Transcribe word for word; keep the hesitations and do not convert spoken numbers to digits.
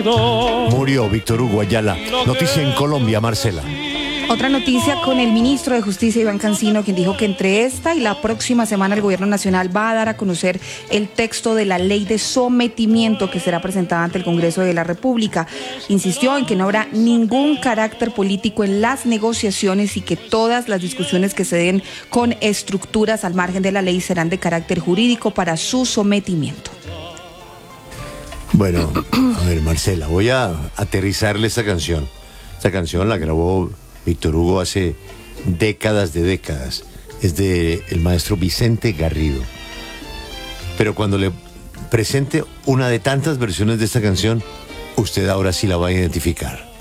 quedó. Murió Víctor Hugo Ayala. Noticia en Colombia, Marcela. Otra noticia con el ministro de Justicia, Iván Cancino, quien dijo que entre esta y la próxima semana el gobierno nacional va a dar a conocer el texto de la ley de sometimiento que será presentada ante el Congreso de la República. Insistió en que no habrá ningún carácter político en las negociaciones y que todas las discusiones que se den con estructuras al margen de la ley serán de carácter jurídico para su sometimiento. Bueno, a ver, Marcela, voy a aterrizarle esta canción. Esta canción la grabó Víctor Hugo hace décadas de décadas. Es de el maestro Vicente Garrido. Pero cuando le presente una de tantas versiones de esta canción, usted ahora sí la va a identificar.